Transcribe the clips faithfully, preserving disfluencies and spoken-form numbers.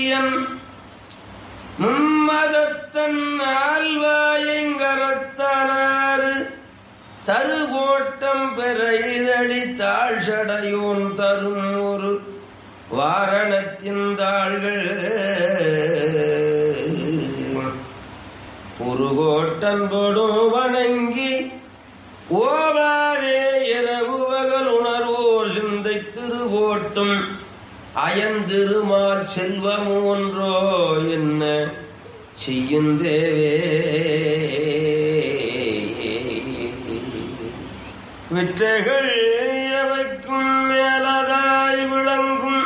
மும்மதத்தன் ஆழ்வாயங்கரத்தனாறு தருகோட்டம் பெறைதடி தாழ்சடையோன் தரும் ஒரு வாரணத்தின் தாள்கள் ஒரு கோட்டன் பொடும் வணங்கி ஓவாரே இரவு பகல் உணர்வோர் சிந்தை திருகோட்டும் அயந்திருமால் செல்வம் ஒன்றோ என்ன செய்யுந்தேவே வித்தைகள் எவைக்கும் மேலதாய் விளங்கும்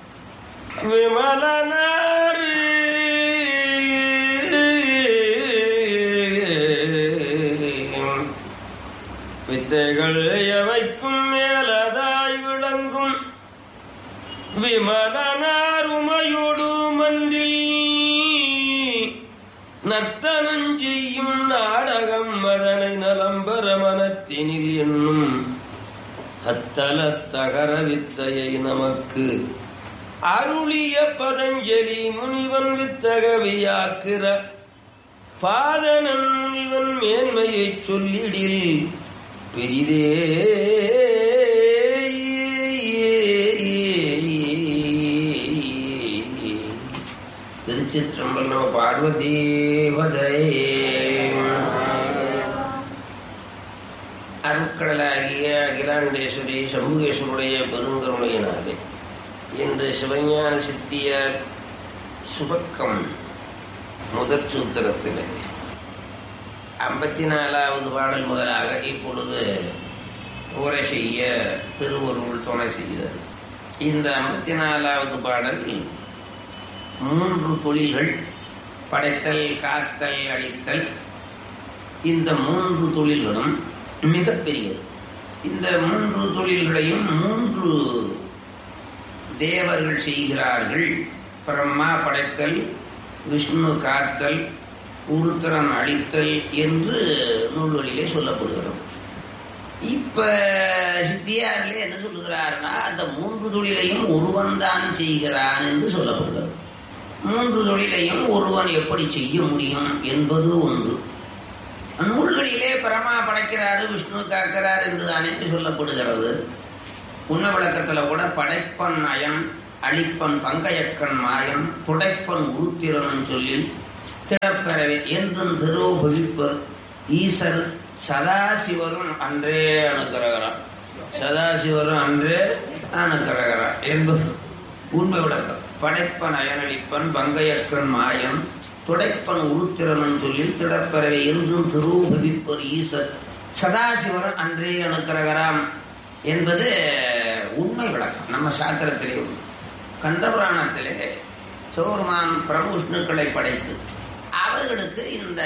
விமலனாரி வித்தைகள் எவைக்கும் மேலதாய் விளங்கும் விமலனார் உமையோடு மன்றில் நர்த்தனஞ்செய்யும் நாடகம் மதனை நலம்பர மனத்தினில் என்னும் அத்தல தகர வித்தையை நமக்கு அருளிய பதஞ்சலி முனிவன் வித்தகவியாக்கிற பாதனன் முனிவன் மேன்மையை சொல்லிடில் பெரிதே. திருச்சிற்றம்பலம். நம பார்வதீபதை. அருட்கடலாகிய அகிலாண்டேஸ்வரி சம்புகேஸ்வருடைய பெருங்கருணையினாலே இன்று சிவஞான சித்தியார் சுபக்கம் முதற் சூத்திரத்திலே ஐம்பத்தி நாலாவது பாடல் முதலாக இப்பொழுது உரை செய்ய திருவருள் துணை செய்தது. இந்த ஐம்பத்தி நாலாவது பாடல் மூன்று தொழில்கள், படைத்தல், காத்தல், அழித்தல், இந்த மூன்று தொழில்களும் மிகப்பெரியது. இந்த மூன்று தொழில்களையும் மூன்று தேவர்கள் செய்கிறார்கள். பிரம்மா படைத்தல், விஷ்ணு காத்தல், உருத்திரன் அழித்தல் என்று நூல்களிலே சொல்லப்படுகிறது. இப்ப சித்தியாரிலே என்ன சொல்லுகிறார்னா, அந்த மூன்று தொழிலையும் ஒருவன் தான் செய்கிறான் என்று சொல்லப்படுகிறது. மூன்று தொழிலையும் ஒருவன் எப்படி செய்ய முடியும் என்பது ஒன்று. நூல்களிலே பிரமா படைக்கிறாரு, விஷ்ணு காக்கிறார் என்று தானே சொல்லப்படுகிறது. உண்ண விளக்கத்தில் கூட படைப்பன் அயன், அழிப்பன் பங்கையக்கன் மாயன், துடைப்பன் உருத்திரன் சொல்லி திடப்பெறவே என்றும் திருவுபவிப்பர் ஈசர் சதாசிவரும் அன்றே அணுக்கிறகிறார். சதாசிவரும் அன்றே அணுக்கிறகிறார் என்பது உண்மை விளக்கம். படைப்பன் அயனளிப்பன் பங்கையக்கன் மாயன், துடைப்பன் உருத்திரன் சொல்லி திடப்பெறவே என்றும் திருவுபவிப்பர் ஈசர் சதாசிவரும் அன்றே அணுக்கிறகிறாம் என்பது உண்மை விளக்கம். நம்ம சாத்திரத்திலே உண்டு. கந்தபுராணத்திலே சௌர்மான் பிரபு விஷ்ணுக்களை படைத்து அவர்களுக்கு இந்த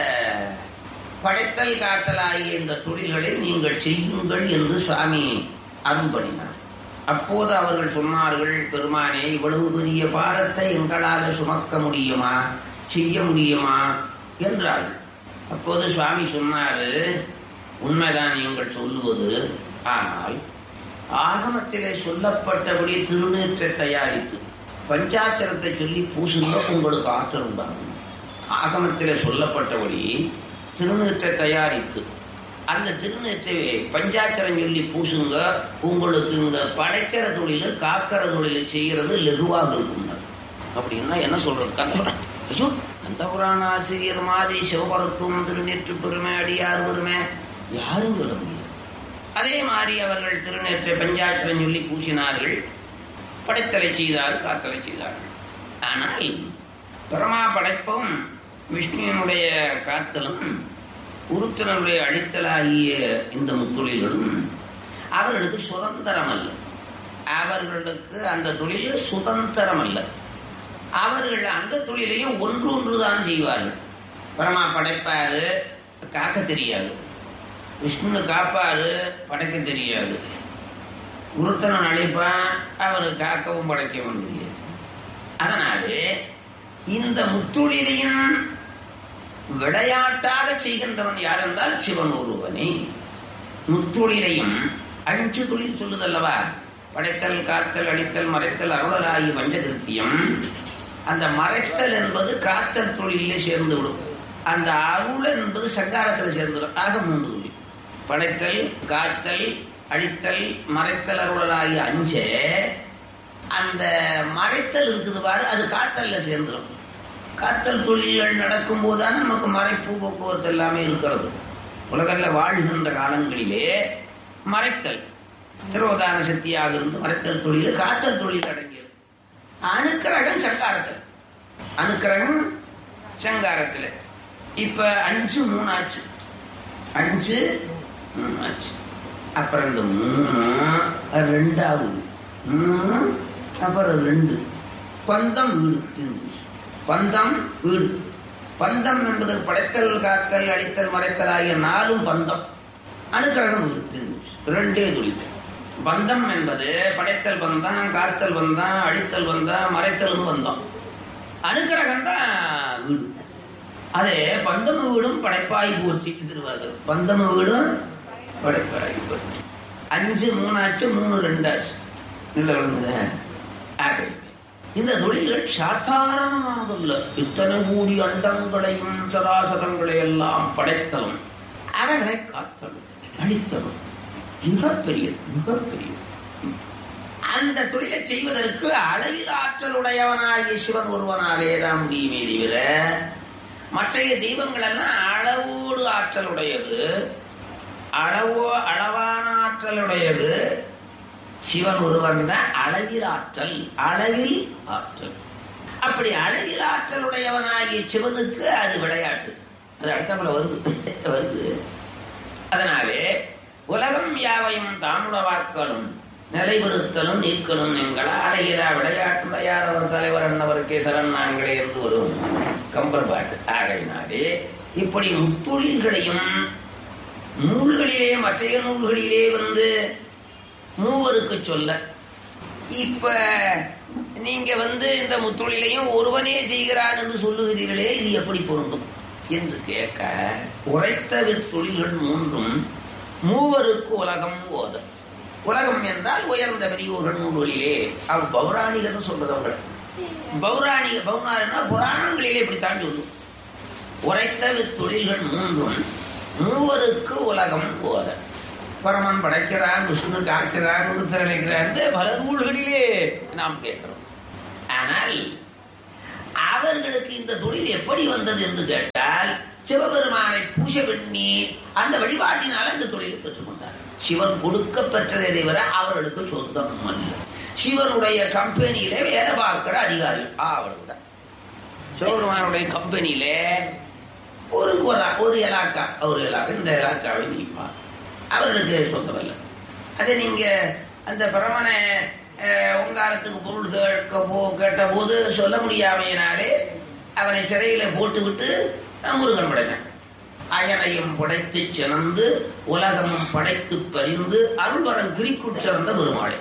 படைத்தல் காத்தல் ஆகிய இந்த தொழில்களை நீங்கள் செய்யுங்கள் என்று சுவாமி அருள்படினார். அப்போது அவர்கள் சொன்னார்கள், பெருமானே, இவ்வளவு பெரிய பாரத்தை எங்களால் சுமக்க முடியுமா, செய்ய முடியுமா என்றார்கள். அப்போது சுவாமி சொன்னாரு, உண்மைதான் நீங்கள் சொல்லுவது. ஆனால் ஆகமத்திலே சொல்லப்பட்டபடி திருநீற்றை தயாரித்து பஞ்சாட்சரத்தை சொல்லி பூசுங்க, உங்களுக்கு ஆற்றல் உண்டாகும். ஆகமத்திலே சொல்லப்பட்டபடி திருநீற்றை தயாரித்து அந்த திருநீற்றை பஞ்சாட்சரம் சொல்லி பூசுங்க, உங்களுக்கு இங்க படைக்கிற தொழில் காக்கிற தொழில் செய்யறது லெகுவாக இருக்கும். அப்படின்னா என்ன சொல்றது? கந்தபுராணம். ஐயோ, கந்தபுராண ஆசிரியர் மாதிரி சிவபரத்துவம் திருநீற்று பெருமை அடியார் பெருமை யாரும் சொல்ல முடியாது. அதே மாதிரி அவர்கள் திருநேற்றை பஞ்சாட்சரம் சொல்லி பூசினார்கள், படைத்தலை செய்தார்கள், காத்தலை செய்தார்கள். ஆனால் பிரமா படைப்பும் விஷ்ணுவினுடைய காத்தலும் உருத்திரனுடைய அழித்தலாகிய இந்த முத்தொழில்களும் அவர்களுக்கு சுதந்திரம் அல்ல. அவர்களுக்கு அந்த தொழில் சுதந்திரம் அல்ல. அவர்கள் அந்த தொழிலையும் ஒன்று ஒன்றுதான் செய்வார்கள். பிரமா படைப்பாரு, காக்க தெரியாது. விஷ்ணு காப்பாரு, படைக்க தெரியாது. உருத்தனன் அழிப்பான், அவனுக்கு காக்கவும் படைக்கவும் தெரியாது. அதனாலே இந்த முத்தொழிலையும் விளையாட்டாக செய்கின்றவன் யார் என்றால் சிவன் ஒருவனே. முத்தொழிலையும் அஞ்சு தொழில் சொல்லுதல்லவா, படைத்தல், காத்தல், அடித்தல், மறைத்தல், அருளலாகி பஞ்சகிருத்தியம். அந்த மறைத்தல் என்பது காத்தல் தொழிலே சேர்ந்து விடும். அந்த அருள் என்பது சங்காரத்தில் சேர்ந்துடும். ஆக மூன்று தொழில்: படைத்தல், காத்தல், அழித்தல், மறைத்தல், அருளலாகிய அஞ்சே. அந்த மறைத்தல் இருக்குது பாரு, அது காத்தல்ல சேர்ந்துடும். காத்தல் தொழில்கள் நடக்கும் போதுதான் நமக்கு மறைப்பு போக்குவரத்து எல்லாமே இருக்கிறது. உலகில் வாழ்கின்ற காலங்களிலே மறைத்தல் திரோதான சக்தியாக இருந்து மறைத்தல் தொழில், காத்தல் தொழில் அடங்கியது. அனுக்கிரகம் சங்காரத்தில், அனுக்கிரகம் சங்காரத்தில். இப்ப அஞ்சு மூணு ஆச்சு, அஞ்சு மூணு ஆச்சு. அப்புறம் இந்த மூணு ரெண்டாவது, மூணு அப்புறம் ரெண்டு, பந்தம் வீடு. பந்தம் வீடு. பந்தம் என்பது படைத்தல், காத்தல், அடித்தல், மறைத்தல் ஆகிய நாலும் பந்தம். அனுக்கிரகம் வீடு ரெண்டே தொழில். பந்தம் என்பது படைத்தல் பந்தம், காத்தல் பந்தம், அடித்தல் பந்தம், மறைத்தலும் பந்தம். அனுக்கிரகம் தான் வீடு. அதே பந்தம் வீடும் படைப்பாய் போற்றி திருவாரூர். பந்தம் வீடும் படைப்பாய் போற்றி. அஞ்சு மூணாச்சு, மூணு ரெண்டாச்சு. நல்ல விளங்குது. இந்த தொழில்கள் சாதாரணமானதல்ல. இத்தனை கூடி அண்டங்களையும் சராசரங்களை எல்லாம் படைத்தலும் அவர்களை காத்தலும் அடித்தலும் மிகப்பெரிய மிகப்பெரிய. அந்த தொழிலை செய்வதற்கு அளவில் ஆற்றலுடையவனாகிய சிவன் ஒருவனாலே தான் முடியுமே தவிர மற்றைய தெய்வங்கள் எல்லாம் அளவோடு ஆற்றலுடையது, அளவோ அளவான ஆற்றலுடையது. சிவன் ஒருவன் தான் அளவில் ஆற்றல், அளவில் ஆற்றல். அப்படி அளவில் ஆற்றலுடையவனாகிய சிவனுக்கு அது விளையாட்டு. அது அடுத்தபோல வருது வருது அதனாலே உலகம் யாவையும் தாமுடவாக்களும் நிலைபெறுத்தலும் நீக்கலும் எங்கள் ஆலையிலா விளையாட்டுடையார் அவர் தலைவர் அன்னவருக்கே சரண் நாங்களே என்று ஒரு கம்பர் பாட்டு. ஆகையினாலே இப்படி முத்தொழில்களையும் நூல்களிலே மற்றைய நூல்களிலே வந்து மூவருக்கு சொல்ல, இப்ப நீங்க வந்து இந்த முத்தொழிலையும் ஒருவனே செய்கிறான் என்று சொல்லுகிறீர்களே, இது எப்படி பொருந்தும் என்று கேட்க, உரைத்த வித்தொழில்கள் மூன்றும் மூவருக்கு உலகம் ஓத. உலகம் என்றால் உயர்ந்த பெரியோர்கள் நூல்களிலே அவர் பௌராணிகர் சொல்றதவங்க. பௌராணிக பௌராணிகா புராணங்களிலே இப்படி தாண்டி வந்து உரைத்த வித்தொழில்கள் மூன்றும் மூவருக்கு உலகம் ஓத. பரமன் படைக்கிறான், விஷ்ணு காக்கிறான், உருத்தரளிக்கிறான் பல நூல்களிலே நாம் கேட்கிறோம். ஆனால் அவர்களுக்கு இந்த தொழில் எப்படி வந்தது என்று கேட்டால், சிவபெருமானை பூஜை பண்ணி அந்த வழிபாட்டினால இந்த தொழிலை பெற்றுக்கொண்டார். சிவன் கொடுக்க பெற்றதை தவிர அவர்களுக்கு சொந்தம் அல்ல. சிவனுடைய கம்பெனியிலே வேலை பார்க்கிற அதிகாரிகள் அவர்களுடன். சிவபெருமானுடைய கம்பெனியிலே ஒரு ஒரு இலாக்கா ஒரு இலாக்கா இந்த இலாக்காவை நீப்பார், அவர்களுக்கு சொந்தமல்ல. அதை நீங்க அந்த பரமனை உங்காலத்துக்கு பொருள் கேட்க போ கேட்ட போது சொல்ல முடியாமையினாலே அவனை சிறையில போட்டு விட்டு முருகன் படைத்தான். அயனையும் படைத்து சிறந்து உலகமும் படைத்து பறிந்து அருள்வரம் கிரிக்குள் சிறந்த பெருமாளை.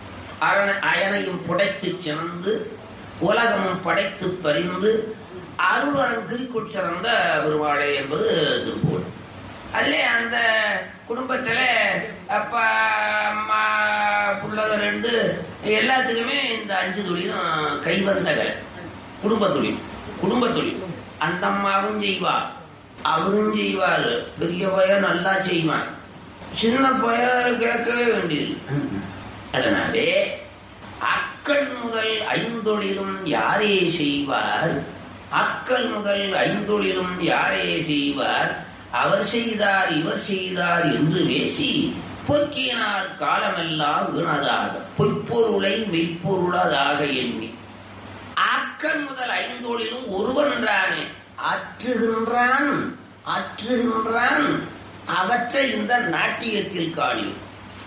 அயனையும் படைத்து சிறந்து உலகமும் படைத்து பறிந்து அருள்வரம் கிரிக்குள் சிறந்த பெருமாளை என்பது திருப்புகழ். அதிலே அந்த குடும்பத்துல அப்பா அம்மா புள்ளக ரெண்டு எல்லாத்துக்குமே இந்த அஞ்சு தொழிலும் கைவந்த கலை. குடும்ப தொழில் குடும்ப தொழில் அந்த அம்மாவும் செய்வார், அவரும் செய்வார். பெரிய பையன் நல்லா செய்வான், சின்ன பையன் கேட்கவே வேண்டியது. அதனாலே அக்கள் முதல் ஐந்தொழிலும் யாரே செய்வார், அக்கள் முதல் ஐந்தொழிலும் யாரே செய்வார், அவர் செய்தார் இவர் செய்தார் என்று பேசி பொக்கினார் காலமெல்லாம் வீணதாக பொய்ப்பொருளை மெய்ப்பொருளதாக எண்ணி. ஆக்கல் முதல் ஐந்தொழிலும் ஒருவன்றானே ஆற்றுகின்றான் ஆற்றுகின்றான் அவற்றை இந்த நாட்டியத்தில் காணியும்.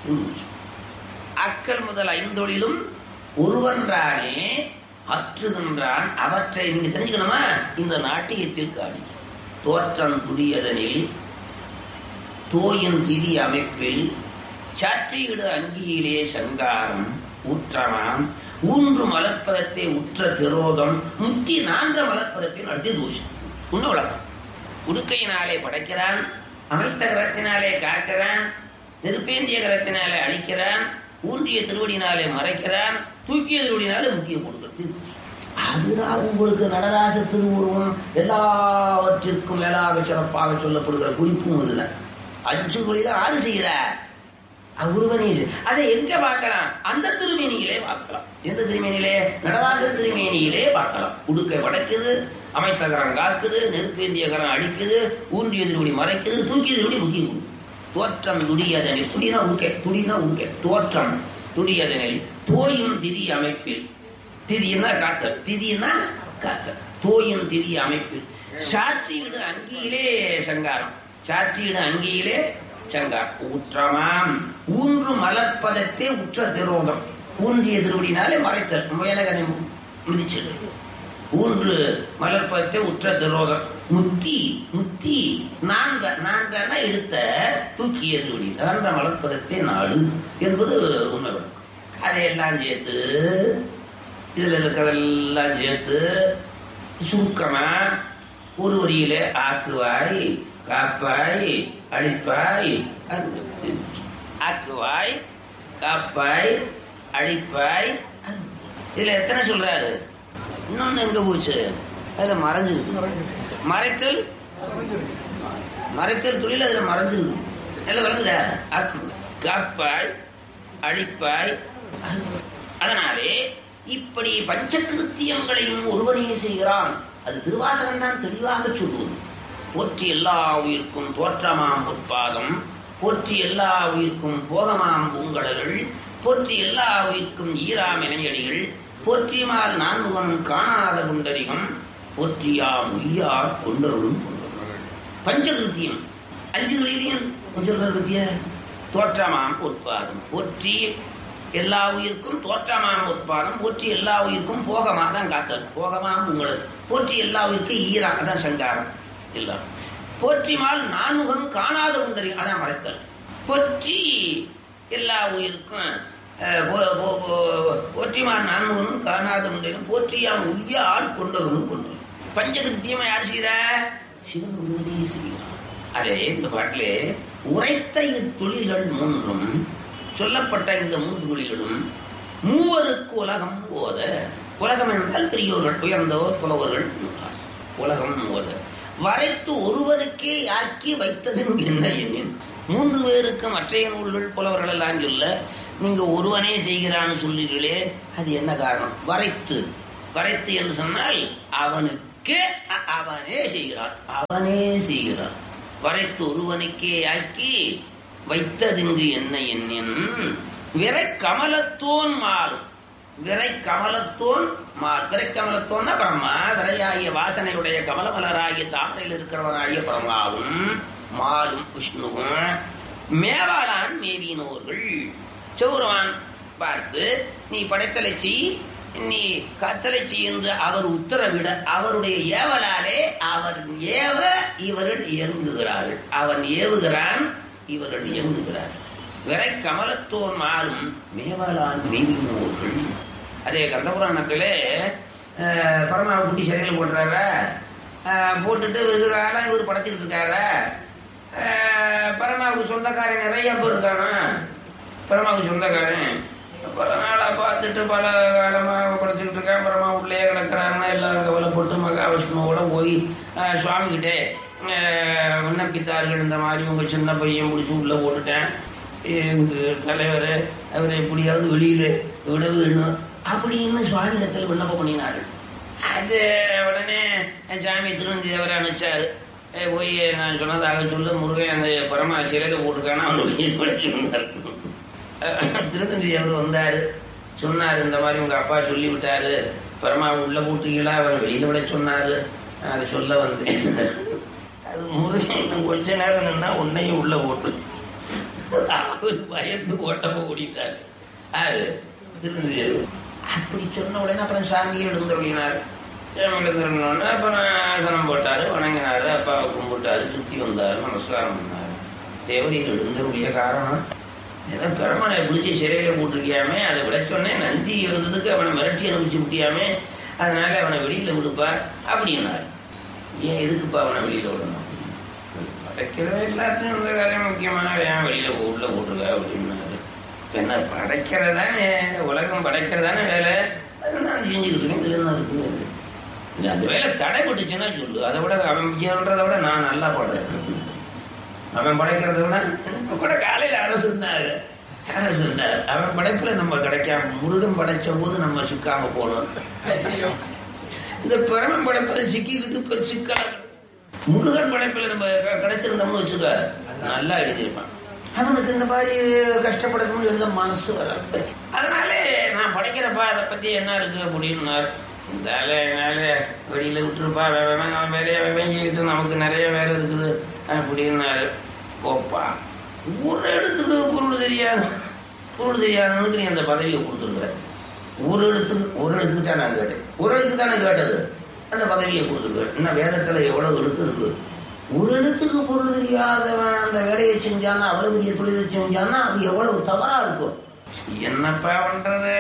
அக்கல் முதல் ஐந்தொழிலும் ஒருவன்றானே ஆற்றுகின்றான் அவற்றை நீங்க தெரிஞ்சுக்கணுமா, இந்த நாட்டியத்தில் காணியும். தோற்றம் துடியதனில் தோயின் திதி அமைப்பில் சாற்றியிடு அங்கியிலே சங்காரம் ஊற்றமாம் ஊன்று மலர்ப்பதத்தை உற்ற திரோதம் முத்தி நான்ற மலர்ப்பதத்தை நடத்திய தூஷம். உன்ன உலகம் உடுக்கையினாலே படைக்கிறான், அமைத்த கரத்தினாலே காக்கிறான், நெருப்பேந்திய கரத்தினாலே அழிக்கிறான், ஊன்றிய திருவடினாலே மறைக்கிறான், தூக்கிய திருவடினாலே முக்கிய கொடுக்கிறது. அதுதான் உங்களுக்கு நடராச திருவுருவம் எல்லாவற்றிற்கும் மேலாக சிறப்பாக சொல்லப்படுகிற குறிப்பும் இதுல. அஞ்சு குழியில ஆறு செய்கிற உருவனே. அதை எங்க பார்க்கலாம்? அந்த திருமேனியிலே பார்க்கலாம். எந்த திருமேனியிலே? நடராசர் திருமேனியிலே பார்க்கலாம். உடுக்கை படைக்குது, அமைத்தகரம் காக்குது, நெருக்கேந்திய கரம் அழிக்குது, ஊன்றிய திருவடி மறைக்குது, தூக்கிய திருவடி புத்தி கொடுக்குது. தோற்றம் துடியதனில், துடினா உடுக்கை, துடினா உடுக்கை, தோற்றம் துடியதனில் தோயும் திதி அமைப்பில், திதினா காத்தல், திதினா காத்தல், தோயும் திதி அமைப்பில் சாற்றியிடு அங்கியிலே சங்காரம், சாற்றியிடு அங்கியிலே சங்கார் ஊற்றமாம் ஊன்று மலர்ப்பதத்தே உற்ற திரோதம். ஊன்றிய திருவடினாலே மறைத்தல், மேலகனை மிதிச்சல். ஊன்று மலர்ப்பதத்தே உற்ற திரோதம். முத்தி, முத்தி நான்க, நான்கனா எடுத்த தூக்கிய திருவடி, நான்ற மலர்ப்பதத்தே நாடு என்பது உண்மை விளக்கம். அதையெல்லாம் சேர்த்து, இதுல இருக்கிறதெல்லாம் சேர்த்து சுருக்கமா ஒரு வரியிலே ஆக்குவாய், காப்பாய், அழிப்பாய், ஆக்குவாய், காப்பாய், அழிப்பாய். இதுல எத்தனை சொல்றாரு? இன்னொன்னு எங்க போச்சு? அதுல மறைஞ்சிருக்கு. மறைத்தல், மறைத்தல் தொழில் அதுல மறைஞ்சிருக்கு. எல்லாம் விளங்குதா? ஆக்கு, காப்பாய், அழிப்பாய். அதனாலே இப்படி பஞ்சகிருத்தியங்களையும் ஒருவனே செய்கிறான். அது திருவாசகம் தான் தெளிவாக சொல்லுவது. போற்றி எல்லா உயிர்க்கும் தோற்றமாம் பொற்பாதம், போற்றி எல்லா உயிர்க்கும் போகமாம் பூங்கடல்கள், போற்றி எல்லா உயிர்க்கும் ஈராம் இணையடிகள், போற்றிமால் நான்முகனும் காணாத குண்டரிகம், போற்றியாம் உய்யார் கொண்டருளும் கொண்டருள். பஞ்சகிருத்தியம் அஞ்சு கிருத்திய தோற்றமாம் பொற்பாதம், போற்றி எல்லா உயிர்க்கும் தோற்றமாம் பொற்பாதம், போற்றி எல்லா உயிர்க்கும் போகமா தான் காத்தல், போகமாம் பூங்கடல், போற்றி எல்லா உயிர்க்கும் ஈரா அதான் சங்காரம் எல்லாம். போற்றிமால் நான்முகனும் காணாத குண்டரி அதான் மறைத்தல். போற்றி எல்லா உயிருக்கும் போற்றிமால் நான்முகனும் காணாத குண்டரும், போற்றியாம் உய்யால் கொண்டவனும் கொண்டு. பஞ்சகிருத்தியமா யார் செய்கிற? சிவன் ஒருவனே செய்கிறான். அதே இந்த பாட்டிலே உரைத்த இத்தொழில்கள் மூன்றும் சொல்லப்பட்ட இந்த மூன்று தொழில்களும் மூவருக்கு உலகம் ஓத. உலகம் என்றால் பெரியோர்கள், உயர்ந்தோர், புலவர்கள். உலகம் ஓத வரைத்து ஒருவனுக்கே ஆக்கி வைத்தது என்ன எண்ணின். மூன்று பேருக்கு மற்றைய நூல்கள் புலவர்கள் எல்லாம் சொல்ல, நீங்க ஒருவனே செய்கிறான்னு சொல்லுங்களே, அது என்ன காரணம்? வரைத்து, வரைத்து என்று சொன்னால் அவனுக்கே அவனே செய்கிறான், அவனே செய்கிறான். வரைத்து ஒருவனுக்கே ஆக்கி வைத்ததுங்கு என்ன எண்ணின் விரை கமலத்தோன் மாறும். விரை கமலத்தோன் மால், விரை கமலத்தோன்னா பிரம்மா, விரையாகிய வாசனையுடைய கமலமலராகிய தாமரையில் இருக்கிறவனாகிய பிரம்மாவும் மாலும் விஷ்ணுவும் மேவாளான் மேவினோர்கள். சௌரவான் பார்த்து நீ படைத்தலை செய், நீ கத்தலை செய் என்று அவர் உத்தரவிட அவருடைய ஏவலாலே அவர் ஏவ இவர்கள் இயங்குகிறார்கள். அவன் ஏவுகிறான், இவர்கள் இயங்குகிறார்கள். விரை கமலத்தோன் மாலும் மேவாளான் மேவினோர்கள். அதே கந்தபுராணத்திலே பரமாவை குட்டி சிறையில் போட்டுறார, போட்டுட்டு வெகு காலம் இவர் படைச்சிட்டு இருக்கார. பரமாவுக்கு சொந்தக்காரன் நிறைய பேர் இருக்கானா, பரமாவுக்கு சொந்தக்காரன் பல நாளாக பார்த்துட்டு பல காலமாக படைச்சிக்கிட்டு இருக்கான். பரமா உள்ளே கிடக்கிறாருன்னா எல்லாரும் கவலைப்பட்டு மகாவிஷ்ணுவோட போய் சுவாமிகிட்டே விண்ணப்பித்தார்கள். இந்த மாதிரி உங்கள் சின்ன பையன் பிடிச்சி உள்ளே போட்டுட்டேன், எங்கள் தலைவர் அவரை எப்படியாவது வெளியில் விட வேணும் அப்படின்னு சுவாமியிடத்தில் விண்ணப்பம் பண்ணினார்கள். அது உடனே சாமி திருநந்தி தேவரை அனுப்பிச்சாரு. போய் நான் சொன்னதாக சொல்ல, முருகன் அந்த பரமா சிலையில் போட்டிருக்கானா அவனுக்கு சொன்னார். திருநந்தி தேவர் வந்தார், சொன்னார் இந்த மாதிரி உங்கள் அப்பா சொல்லிவிட்டாரு, பரமா உள்ள போட்டுக்கீங்களா அவரை வெளியில் விட சொன்னார். அதை சொல்ல வந்தேன். அது முருகன் இன்னும் கொஞ்ச நேரம் நின்னா உன்னையும் உள்ள போட்டு அவர் பயந்து ஓட்டப்போ ஓடிட்டார். ஆறு திருநந்தி தேவர் அப்படி சொன்ன உடனே அப்புறம் சாமியை எழுந்தருளினார். சாமி எழுந்தருளினோடனே அப்புறம் ஆசனம் போட்டாரு, வணங்கினாரு, அப்பாவை கும்பிட்டாரு, சுற்றி வந்தாரு, நமஸ்காரம் பண்ணாரு. தேவரியில் எழுந்தருளிய காரணம் ஏன்னா பெருமனை பிடிச்சி சிறையில போட்டிருக்கியாமே, அதை விட சொன்னேன். நந்தி வந்ததுக்கு அவனை மிரட்டி அனுப்பிச்சு விட்டியாமே, அதனால அவனை வெளியில விடுப்பா அப்படின்னாரு. ஏன் எதுக்குப்பா அவனை வெளியில விடணும்? படைக்கிறவ எல்லாத்தையும் இந்த காரியம் முக்கியமான ஏன் வெளியில உள்ள போட்டிருக்க அப்படின்னாரு. என்ன படைக்கிறதானே, உலகம் படைக்கிறதானே வேலை, நான் செஞ்சுக்கிட்டு இருக்கேன், இதுல என்ன இருக்கு? அந்த வேலை தடைப்பட்டுச்சுன்னா சொல்லு. அதை விட அவன் விஜயன்றதை விட நான் நல்லா படுறேன். அவன் படைக்கிறத விட இப்ப கூட காலையில் யாரும் சொன்னாங்க யாரும் சொன்னார் அவன் படைப்புல நம்ம கிடைக்காம முருகன் படைச்ச போது நம்ம சிக்காம போனோம். இந்த பிரமன் படைப்புல சிக்கிக்கிட்டு இப்ப சிக்கா முருகன் படைப்புல நம்ம கிடைச்சிருந்தோம்னு வச்சுக்க நல்லா எழுதியிருப்பான். அவனுக்கு இந்த மாதிரி கஷ்டப்படணும்னு எழுத மனசு வராது. அதனால நான் படைக்கிறப்பா அதை பத்தி என்ன இருக்கு அப்படின்னாரு. இந்த என்னால வெளியில விட்டுருப்பா, அவன் வேலையை வேஞ்சிக்கிட்டு நமக்கு நிறைய வேலை இருக்குது அப்படின்னாரு. போப்பா, ஒரு எழுத்துக்கு பொருள் தெரியாது, பொருள் தெரியாதவனுக்கு நீ அந்த பதவியை கொடுத்துருக்குற. ஒரு எழுத்துக்கு ஒரு எழுத்துக்கு தான் நான் கேட்டேன், ஒரு எழுத்துக்கு தானே கேட்டது, அந்த பதவியை கொடுத்துருக்குறேன். இன்னும் வேதத்துல எவ்வளவு எழுத்து இருக்கு. ஒரு எழுத்துக்கு பொருள் தெரியாதவன் அந்த வேலையை செஞ்சானா, அவ்வளவு பெரிய தொழிலை செஞ்சானா அது எவ்வளவு தவறா இருக்கும். என்னப்பா பண்றது,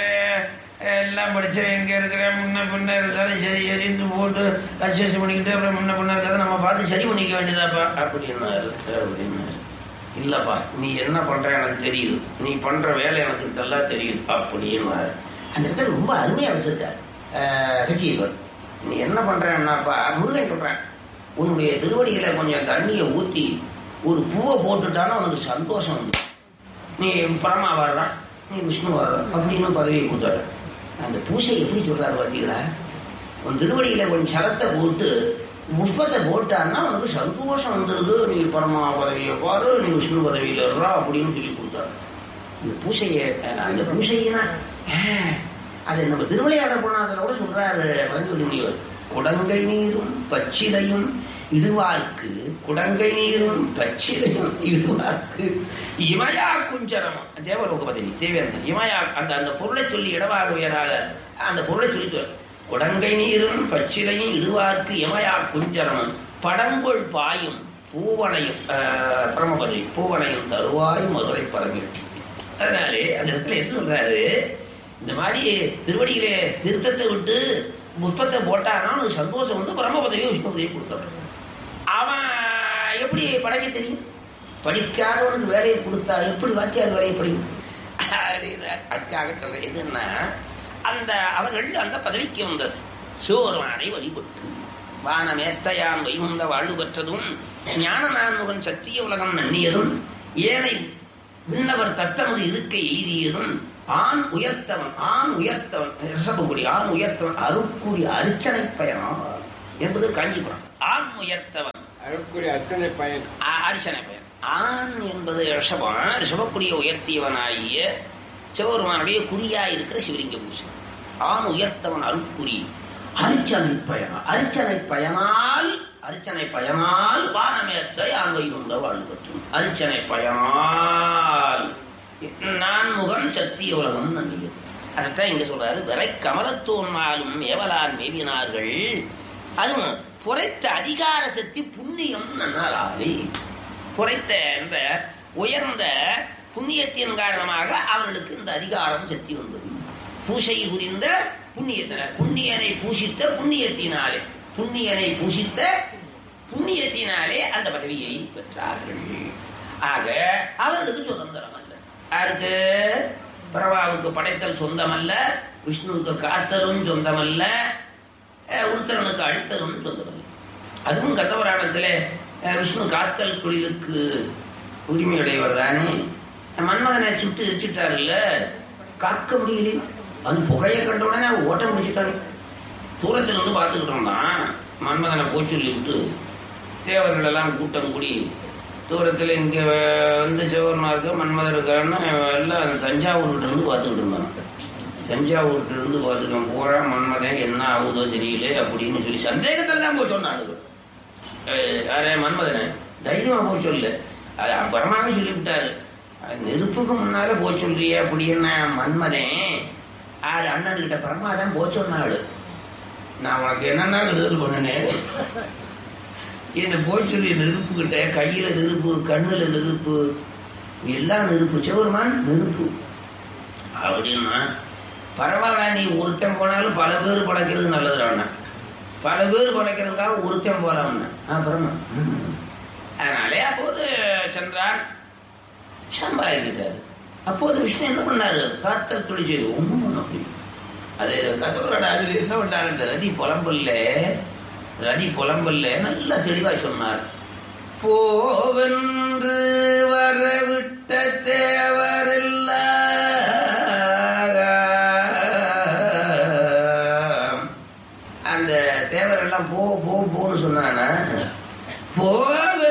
எல்லாம் படிச்சவன் எங்க இருக்கிறேன், முன்ன பின்ன இருந்தாலும் சரி சரின்ட்டு போட்டு அட்ஜஸ்ட் பண்ணிக்கிட்டு அப்புறம் முன்ன பின்ன இருக்கிறத நம்ம பார்த்து சரி பண்ணிக்க வேண்டியதாப்பா அப்படின்னாரு. அப்படின்னாரு இல்லப்பா, நீ என்ன பண்ற எனக்கு தெரியுது, நீ பண்ற வேலை எனக்கு நல்லா தெரியுது அப்படின்னாரு. அந்த இடத்துல ரொம்ப அருமையா வச்சிருக்காரு கட்சியவர். நீ என்ன பண்றேன்னாப்பா, முருகன் சொல்றேன், உன்னுடைய திருவடியில கொஞ்சம் தண்ணியை ஊத்தி ஒரு பூவை போட்டுட்டானா உனக்கு சந்தோஷம் வந்து, நீ பரமா வர்ற, நீ விஷ்ணு வர்ற அப்படின்னு பதவியை கொடுத்தாரு. அந்த பூசை எப்படி சொல்றாரு பார்த்தீங்களா, உன் திருவடியில கொஞ்சம் சரத்தை போட்டு புஷ்பத்தை போட்டான்னா உனக்கு சந்தோஷம் வந்துருது, நீ பரமா பதவியை பாரு, நீ விஷ்ணு பதவியில இருறா அப்படின்னு சொல்லி கொடுத்தாரு. அந்த பூசைய அந்த பூசையினா அதை நம்ம திருவிளையாடல் போனா அதில் கூட சொல்றாரு பரஞ்சோதி முனிவர். குடங்கை நீரும் பச்சிலையும் இடுவார்க்கு, குடங்கை நீரும் பச்சிலையும் இடுவார்க்கு இமயா குஞ்சரமும் தேவலோக பதவி தேவேந்தன் இமயா அந்த அந்த பொருளை சொல்லி இடமாக வேறாக அந்த பொருளை சொல்லி குடங்கை நீரும் பச்சிலையும் இடுவார்க்கு இமயா குஞ்சரமும் படங்கொள் பாயும் பூவனையும் பரம பதவி பூவனையும் தருவாய் மதுரை பரமிட்டு. அதனாலே அந்த இடத்துல என்ன சொல்றாரு, இந்த மாதிரி திருவடியிலே திருத்தத்தை விட்டு புஷ்பத்தை போட்டானா அது சந்தோஷம் வந்து பரம பதவியை விஷ்ணு பதவியை கொடுத்துறான். அவன் எப்படி படைக்க தெரியும், படிக்காதவனுக்கு வேலையை கொடுத்தா எப்படி வாத்தியார் வேலையை படிக்கும் அப்படின்னு அதுக்காக சொல்றேன். எதுன்னா அந்த அவர்கள் அந்த பதவிக்கு வந்தது சோர்வானை வழிபட்டு வானமேத்தையான் வைகுந்த வாழ்வு பெற்றதும் ஞான நான்முகன் சத்திய உலகம் நன்னியதும் ஏனை விண்ணவர் தத்தமது இருக்கை எய்தியதும் ஆண் உயர்த்தவன் ஆண் உயர்த்தவன் ரிஷபகுடி ஆண் உயர்த்தவன் அருக்குறி அர்ச்சனை பயணம் என்பது காஞ்சிபுரம். ஆண் உயர்த்தவன் அருக்குறி அர்ச்சனை பயன் அர்ச்சனை பயன். ஆண் என்பது ரிஷபம், ரிஷபக்குடியை உயர்த்தியவனாகிய சிவபெருமானுடைய குறியா இருக்கிற சிவலிங்க பூஷன். ஆண் உயர்த்தவன் அருக்குறி அர்ச்சனை பயணம். அர்ச்சனை பயனால் அர்ச்சனை பயனால் வானமேத்தை ஆண்மை உண்ட வாழ்வற்றும். அர்ச்சனை பயனால் நான்முகன் சத்திய உலகம் நன்றியது. அதைத்தான் இங்க சொல்றாரு. விரை கமலத்தோன்மாலும் ஏவலான் மேவினார்கள், அதுவும் புரைத்த அதிகார சக்தி புண்ணியம் நன்னால் ஆகி. புரைத்த என்ற உயர்ந்த புண்ணியத்தின் காரணமாக அவர்களுக்கு இந்த அதிகாரம் சக்தி வந்தது. பூசை புரிந்த புண்ணியத்தின புண்ணியனை பூசித்த புண்ணியத்தினாலே புண்ணியனை பூசித்த புண்ணியத்தினாலே அந்த பதவியை பெற்றார்கள். ஆக அவர்களுக்கு சுதந்திரம் அல்ல. யாருக்கு? பிரபாவுக்கு படைத்தல் சொந்தமல்ல, விஷ்ணுவுக்கு காத்தலும் சொந்தமல்ல, உருத்தரனுக்கு அழித்தலும் சொந்தமல்ல. அதுவும் கந்தபுராணத்திலே விஷ்ணு காத்தல் தொழிலுக்கு உரிமையுடையவர் தானே. மன்மதனை சுட்டு எரிச்சிட்டாரு இல்ல, காக்க முடியல. அது புகையை கண்ட உடனே ஓட்ட முடிச்சுட்டாரு. தூரத்துல இருந்து பார்த்துக்கிட்டு இருந்தான். மன்மதனை போய் சொல்லி விட்டு தேவர்கள் எல்லாம் கூட்டம் கூடி தூரத்தில் இங்க வந்து சிவபெருமாருக்கு மன்மதர் இருக்காருன்னு எல்லாம் தஞ்சாவூர்கிட்ட இருந்து பார்த்துக்கிட்டு இருந்தாங்க. தஞ்சாவூர்கிட்ட இருந்து பார்த்துட்டோம் பூரா மன்மதன் என்ன ஆகுதோ தெரியல அப்படின்னு சொல்லி சந்தேகத்தில் தான் போய் சொன்னாங்க. யாரே மன்மதனை தைரியமா போய் சொல்லு, அது அப்புறமாவே சொல்லிவிட்டாரு. நெருப்புக்கு முன்னால போய் சொல்றிய அப்படின்னு மன்மதன் ஆறு அண்ணன்கிட்ட பரமாதான் போய் சொன்னாள். நான் உனக்கு என்னன்னா கெடுதல் பண்ணினேன், என்ன போய் சொல்லி நெருப்பு கிட்ட கையில நெருப்பு, கண்ணுல நெருப்பு, எல்லாம் நெருப்பு, சிவருமான் நெருப்பு அப்படின்னா பரவாயில்ல. நீ ஒருத்தன் போனாலும் பல பேர் படைக்கிறது நல்லதுடாண்ணா, பல பேர் படைக்கிறதுக்காக ஒருத்தன் போறான்னா அப்புறமா. அதனாலே அப்போது சென்றான், சம்பளாக்கிட்டாரு. அப்போது விஷ்ணு என்ன பண்ணாரு, காத்தல் தொழில் செய்து ஒன்றும் பண்ண முடியும். அது கத்தவரோட ஆசிரியர் என்ன பண்ணார், இந்த ரதி புலம்பல்ல ரதி புலம்பல்ல நல்லா தெளிவா சொன்னார். போவென்று வரவிட்ட தேவரெல்லாம், அந்த தேவரெல்லாம் போ போ போன்னு சொன்னானா, போவ